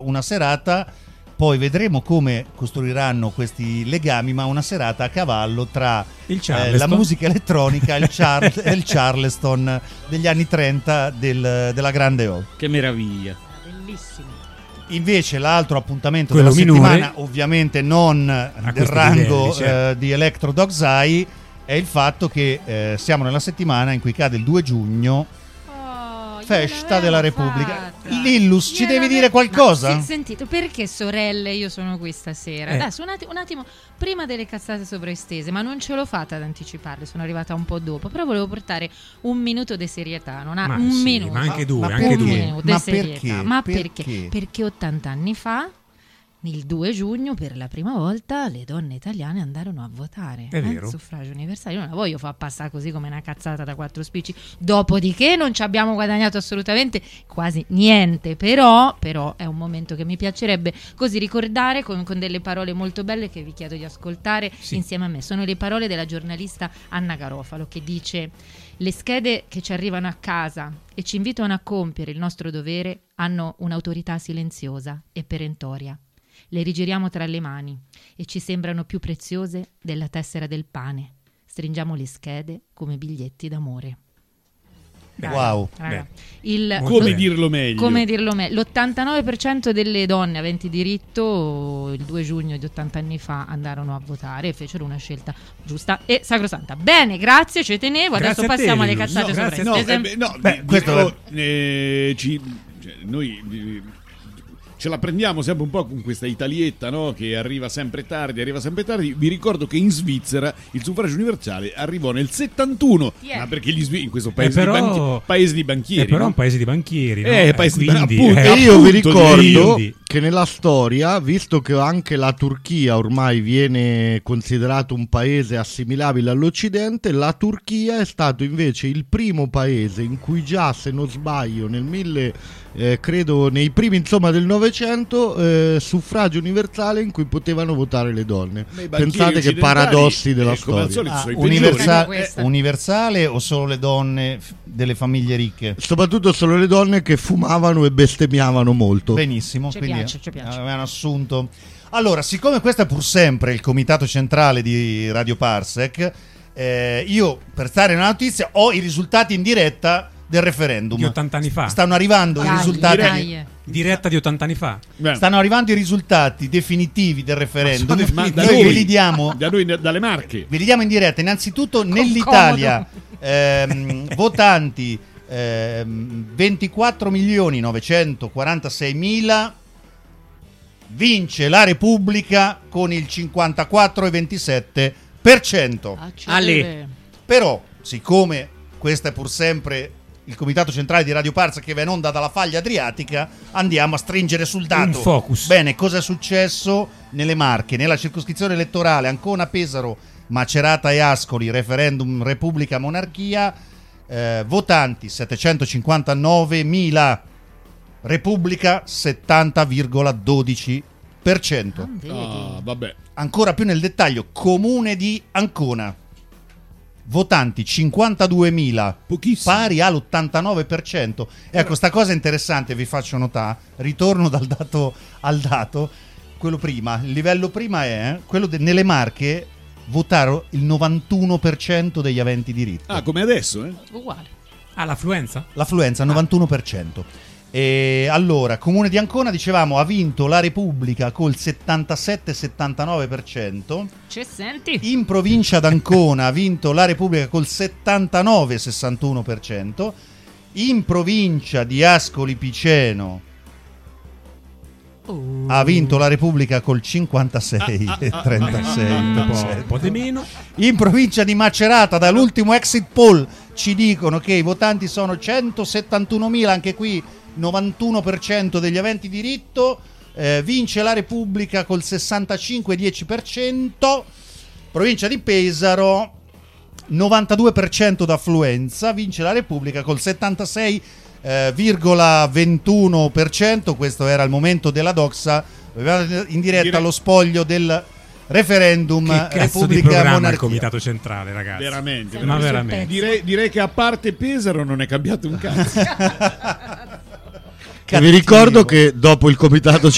una serata, poi vedremo come costruiranno questi legami, ma una serata a cavallo tra la musica elettronica e il Charleston degli anni 30 della Grande O. Che meraviglia. Bellissimo. Invece l'altro appuntamento quello della minore, settimana, ovviamente non del rango livelli, certo, di Electro Dog's Eye, è il fatto che siamo nella settimana in cui cade il 2 giugno, festa della Repubblica. Lillus, ci devi dire qualcosa? No, sentito, perché sorelle io sono qui stasera? Adesso un attimo prima delle cazzate sovraestese, ma non ce l'ho fatta ad anticiparle, sono arrivata un po' dopo, però volevo portare un minuto di serietà, minuto. Ma anche due, Ma perché? Ma perché? Perché 80 anni fa, il 2 giugno, per la prima volta le donne italiane andarono a votare. È vero. Suffragio universale. Io non la voglio far passare così come una cazzata da 4 spicci. Dopodiché non ci abbiamo guadagnato assolutamente quasi niente. Però è un momento che mi piacerebbe così ricordare con delle parole molto belle che vi chiedo di ascoltare insieme a me. Sono le parole della giornalista Anna Garofalo, che dice: le schede che ci arrivano a casa e ci invitano a compiere il nostro dovere hanno un'autorità silenziosa e perentoria. Le rigiriamo tra le mani e ci sembrano più preziose della tessera del pane. Stringiamo le schede come biglietti d'amore. Wow. Come dirlo meglio? L'89% delle donne aventi diritto il 2 giugno di 80 anni fa andarono a votare e fecero una scelta giusta e sacrosanta. Bene, grazie, ci tenevo. Grazie, adesso passiamo alle Lillus. cazzate noi ce la prendiamo sempre un po' con questa italietta, no? Che arriva sempre tardi. Vi ricordo che in Svizzera il suffragio universale arrivò nel 71, ma perché in questo paese paese di banchieri, però no? un paese di banchieri, no? E io vi ricordo che nella storia, visto che anche la Turchia ormai viene considerato un paese assimilabile all'Occidente, la Turchia è stato invece il primo paese in cui già, se non sbaglio, credo nei primi del Novecento, suffragio universale in cui potevano votare le donne. Pensate che paradossi della storia. Universale o solo le donne delle famiglie ricche? Soprattutto solo le donne che fumavano e bestemmiavano molto. Benissimo, ci piace. Avevano assunto. Allora, siccome questo è pur sempre il comitato centrale di Radio Parsec, io per stare nella notizia ho i risultati in diretta del referendum di 80 anni fa. Stanno arrivando i risultati diretta di 80 anni fa. Stanno arrivando i risultati definitivi del referendum. Noi ve li diamo dalle Marche. Ve li diamo in diretta. Innanzitutto nell'Italia votanti 24.946.000, vince la Repubblica con il 54,27%. Però, siccome questo è pur sempre il comitato centrale di Radio Parsec che va in onda dalla faglia adriatica, andiamo a stringere sul dato. Un focus. Bene, cosa è successo nelle Marche? Nella circoscrizione elettorale Ancona, Pesaro, Macerata e Ascoli, referendum Repubblica Monarchia, votanti 759.000, Repubblica 70,12%. Vabbè. Ancora più nel dettaglio, comune di Ancona, votanti 52.000, pari all'89%. Ecco, sta cosa interessante, vi faccio notare, ritorno dal dato al dato, quello prima, il livello prima è quello nelle Marche votarono il 91% degli aventi diritto. Come adesso, uguale. L'affluenza? L'affluenza 91%. E allora, comune di Ancona, dicevamo, ha vinto la Repubblica col 77-79%. Ci senti? In provincia d'Ancona ha vinto la Repubblica col 79-61%. In provincia di Ascoli Piceno ha vinto la Repubblica col 56,36%. Un po' di meno. In provincia di Macerata, dall'ultimo exit poll ci dicono che i votanti sono 171.000, anche qui 91% degli aventi diritto, vince la Repubblica col 65,10%. Provincia di Pesaro 92% d'affluenza, vince la Repubblica col 76,21%. Questo era il momento della doxa. Avevamo in diretta lo spoglio del referendum Repubblica Monarchia. Il comitato centrale, ragazzi. Veramente. Ma veramente. Direi che a parte Pesaro non è cambiato un cazzo. Vi ricordo che dopo il comitato